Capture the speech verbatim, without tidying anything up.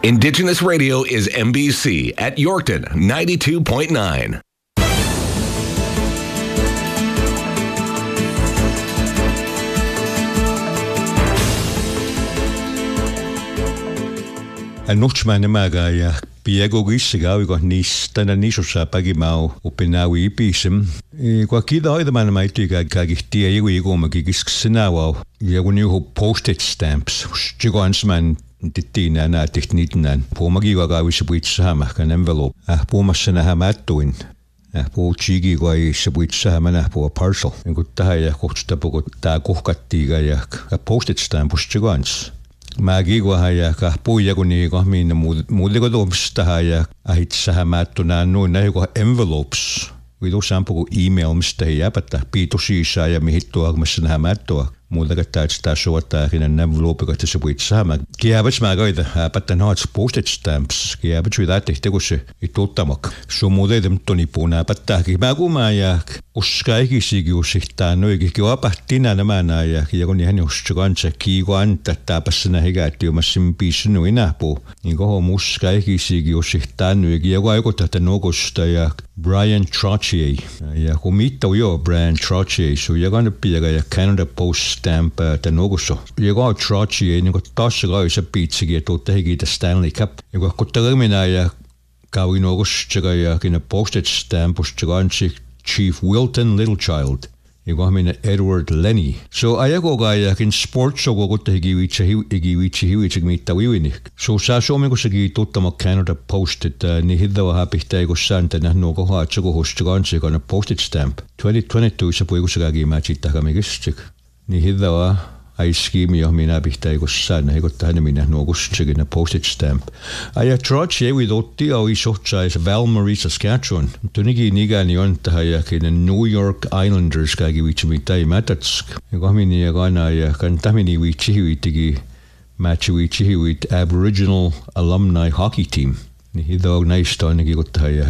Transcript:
Indigenous Radio is M B C at Yorkton ninety-two point nine. Anochtmane magaya piego gisiga we got nis tana niso sa pagimao upinawi ipisem e kwa kida oida man mai tiga kagitia yego yego magigis sinawa yego ni ho postage stamps chigons man titina na technitnan po magiga ga wis buit sama kan envelope ah po masana hamattuin ah po chigi go i sbuit sama na po parcel ngutta ya kosta po ta kohkattiga ya postage stamp chigons Magigo haya ka puya kuni ko min muli ko domsta haya ahit sa matuna no na ko envelopes we do sample email msta ya pata pito sisa ya mihitto agmas na matto muli ka ta sta so ta in an envelope ko tse buit sama ki abach magoida pata no postage stamps ki abach with that te ko se itotamak so muli dem toni pona pata ki magu maya uskai ki sigi usita no ki ki apatina na mana ya ki ko ni hani usgancha ki ko anta ta pasna higa ti masim pisno ina po ni go muskai ki sigi usita no ki ko ai ko ta no ko sta ya Brian Trottier ya komito yo Brian Trottier so ya gonna be ya Canada Post stamp ta no go so ya go Trottier ni ko tasga isa pizza to ta higi the Stanley Cup ya ko termina ya ka we no go sta ya kina postage stamp usganchi Chief Wilton Littlechild. You go mean Edward Lenny. So I go guy in sports so go to higi wichi higi wichi hiwi mi tawiwini. So sa so me go sigi totama Canada Post it ni hidda ha pihta go santa na no go ha chugo hostganche go na postage stamp. twenty twenty-two sa po go sigi machita ka me gistik. Ni hidda wa I scheme yo mina bihta go sana go tana mina no go sigi na postage stamp. I Trottier with otti o I socha is Val Marie Saskatchewan. Tunigi niga ni on ta ya kin New York Islanders ka gi wichi mi tai matatsk. Go mini ga na ya kan tamini wichi witigi match wichi with Aboriginal alumni hockey team. Ni hido nice to ni go ta ya